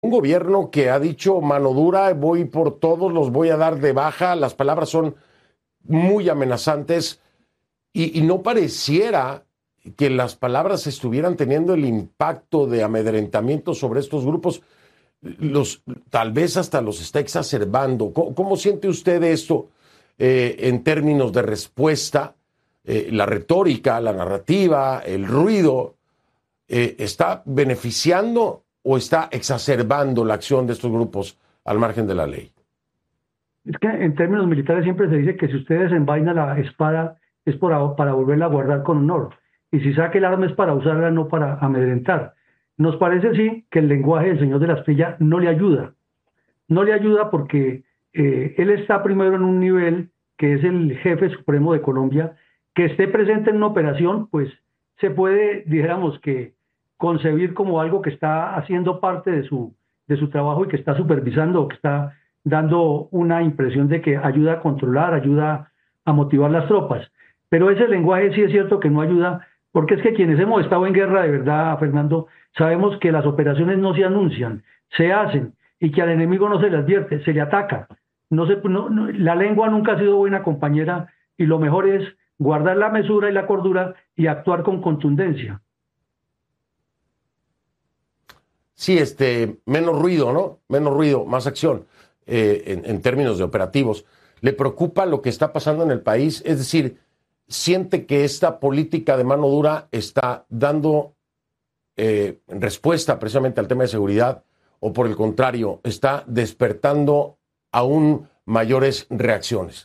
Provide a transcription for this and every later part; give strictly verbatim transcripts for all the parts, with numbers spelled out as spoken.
un gobierno que ha dicho mano dura, voy por todos, los voy a dar de baja, las palabras son muy amenazantes y, y no pareciera que las palabras estuvieran teniendo el impacto de amedrentamiento sobre estos grupos, los, tal vez hasta los está exacerbando. ¿Cómo, cómo siente usted esto eh, en términos de respuesta? Eh, la retórica, la narrativa, el ruido, eh, ¿está beneficiando o está exacerbando la acción de estos grupos al margen de la ley? Es que en términos militares siempre se dice que si usted desenvaina la espada es para, para volverla a guardar con honor. Y si saca el arma es para usarla, no para amedrentar. Nos parece, sí, que el lenguaje del señor de la Espriella no le ayuda. No le ayuda porque eh, él está primero en un nivel que es el jefe supremo de Colombia. Que esté presente en una operación, pues se puede, dijéramos que, concebir como algo que está haciendo parte de su, de su trabajo y que está supervisando, o que está dando una impresión de que ayuda a controlar, ayuda a motivar las tropas. Pero ese lenguaje sí es cierto que no ayuda, porque es que quienes hemos estado en guerra de verdad, Fernando, sabemos que las operaciones no se anuncian, se hacen, y que al enemigo no se le advierte, se le ataca. No se, no, no, la lengua nunca ha sido buena compañera, y lo mejor es guardar la mesura y la cordura y actuar con contundencia. Sí, este, menos ruido, ¿no? Menos ruido, más acción eh, en, en términos de operativos. ¿Le preocupa lo que está pasando en el país? Es decir, ¿siente que esta política de mano dura está dando eh, respuesta precisamente al tema de seguridad o por el contrario, está despertando aún mayores reacciones?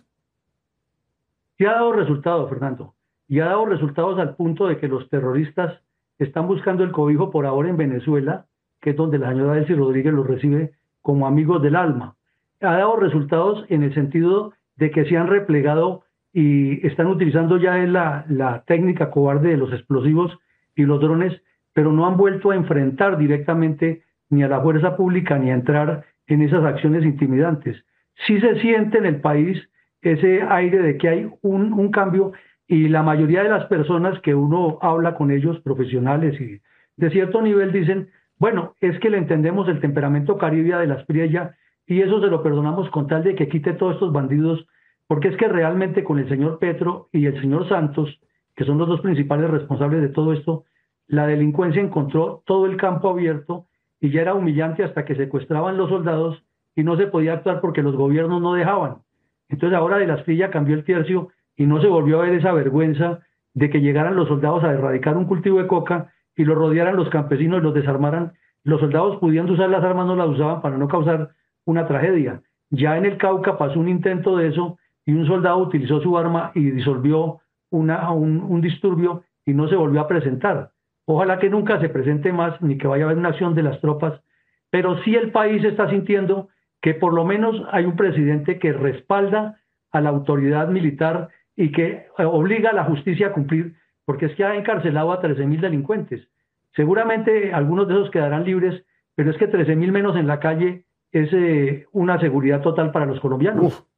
Y ha dado resultados, Fernando, y ha dado resultados al punto de que los terroristas están buscando el cobijo por ahora en Venezuela, que es donde la señora Delcy Rodríguez los recibe como amigos del alma. Ha dado resultados en el sentido de que se han replegado y están utilizando ya la, la técnica cobarde de los explosivos y los drones, pero no han vuelto a enfrentar directamente ni a la fuerza pública ni a entrar en esas acciones intimidantes. Sí se siente en el país ese aire de que hay un, un cambio, y la mayoría de las personas que uno habla con ellos, profesionales y de cierto nivel, dicen, bueno, es que le entendemos el temperamento caribe de la Espriella y eso se lo perdonamos con tal de que quite todos estos bandidos, porque es que realmente con el señor Petro y el señor Santos, que son los dos principales responsables de todo esto, la delincuencia encontró todo el campo abierto y ya era humillante hasta que secuestraban los soldados y no se podía actuar porque los gobiernos no dejaban. Entonces ahora de la Espriella cambió el tercio y no se volvió a ver esa vergüenza de que llegaran los soldados a erradicar un cultivo de coca y lo rodearan los campesinos y los desarmaran. Los soldados, pudiendo usar las armas, no las usaban para no causar una tragedia. Ya en el Cauca pasó un intento de eso y un soldado utilizó su arma y disolvió una, un, un disturbio y no se volvió a presentar. Ojalá que nunca se presente más ni que vaya a haber una acción de las tropas, pero sí el país está sintiendo que por lo menos hay un presidente que respalda a la autoridad militar y que obliga a la justicia a cumplir, porque es que ha encarcelado a trece mil delincuentes. Seguramente algunos de esos quedarán libres, pero es que trece mil menos en la calle es eh, una seguridad total para los colombianos. Uf,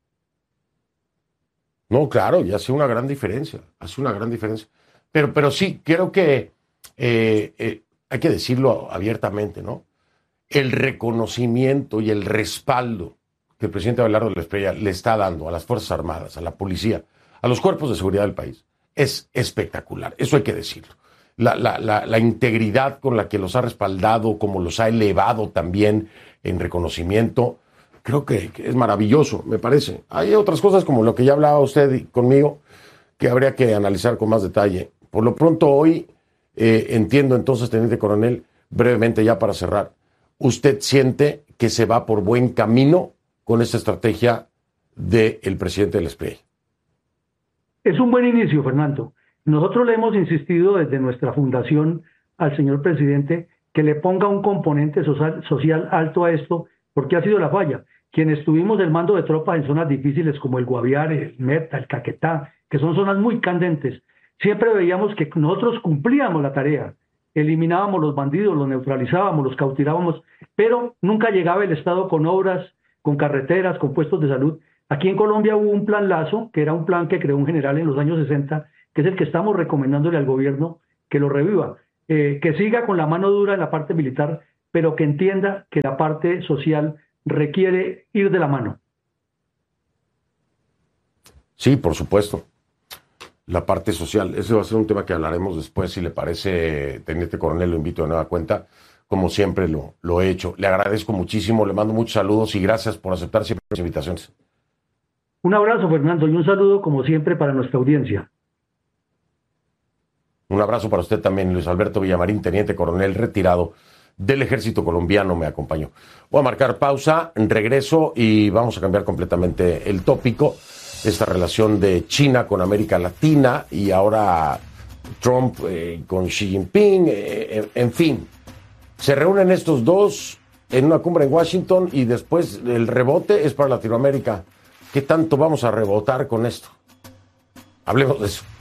no, claro, y hace una gran diferencia, hace una gran diferencia. Pero, pero sí, creo que eh, eh, hay que decirlo abiertamente, ¿no? El reconocimiento y el respaldo que el presidente Abelardo de la Espriella le está dando a las Fuerzas Armadas, a la policía, a los cuerpos de seguridad del país, es espectacular. Eso hay que decirlo. La, la, la, la integridad con la que los ha respaldado, como los ha elevado también en reconocimiento, creo que, que es maravilloso, me parece. Hay otras cosas como lo que ya hablaba usted conmigo, que habría que analizar con más detalle. Por lo pronto hoy, eh, entiendo entonces, Teniente Coronel, brevemente ya para cerrar, ¿usted siente que se va por buen camino con esta estrategia del presidente de la Espriella? Es un buen inicio, Fernando. Nosotros le hemos insistido desde nuestra fundación al señor presidente que le ponga un componente social, social alto a esto, porque ha sido la falla. Quienes tuvimos el mando de tropas en zonas difíciles como el Guaviare, el Meta, el Caquetá, que son zonas muy candentes, siempre veíamos que nosotros cumplíamos la tarea, eliminábamos los bandidos, los neutralizábamos, los cautivábamos, pero nunca llegaba el Estado con obras, con carreteras, con puestos de salud. Aquí en Colombia hubo un plan Lazo, que era un plan que creó un general en los años sesenta, que es el que estamos recomendándole al gobierno que lo reviva, eh, que siga con la mano dura en la parte militar, pero que entienda que la parte social requiere ir de la mano. Sí, por supuesto. La parte social. Ese va a ser un tema que hablaremos después. Si le parece, teniente coronel, lo invito de nueva cuenta. Como siempre lo, lo he hecho. Le agradezco muchísimo, le mando muchos saludos y gracias por aceptar siempre las invitaciones. Un abrazo, Fernando, y un saludo, como siempre, para nuestra audiencia. Un abrazo para usted también, Luis Alberto Villamarín, teniente coronel retirado del Ejército Colombiano, me acompañó. Voy a marcar pausa, regreso y vamos a cambiar completamente el tópico. Esta relación de China con América Latina y ahora Trump eh, con Xi Jinping, eh, en, en fin. Se reúnen estos dos en una cumbre en Washington y después el rebote es para Latinoamérica. ¿Qué tanto vamos a rebotar con esto? Hablemos de eso.